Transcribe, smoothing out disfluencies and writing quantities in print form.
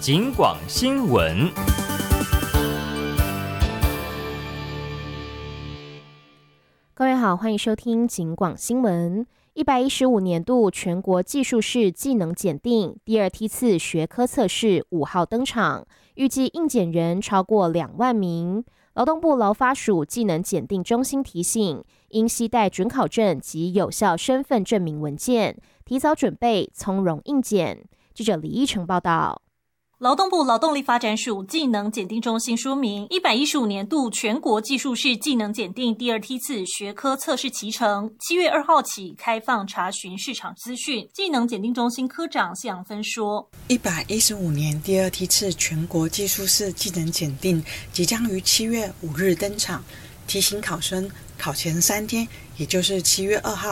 警广新闻。 各位好，欢迎收听警广新闻。115年度全国技术士技能检定第二梯次学科测试5号登场，预计应检人超过2万名。劳动部劳发署技能检定中心提醒，应携带准考证及有效身份证明文件，提早准备，从容应检。记者李依成报道。 劳动部劳动力发展署技能检定中心说明，115年度全国技术士技能检定第二梯次学科测试期程，7月2号起开放查询市场资讯。技能检定中心科长谢阳芬说 ，115年第二梯次全国技术士技能检定即将于7月5日登场，提醒考生考前3天，也就是7月2号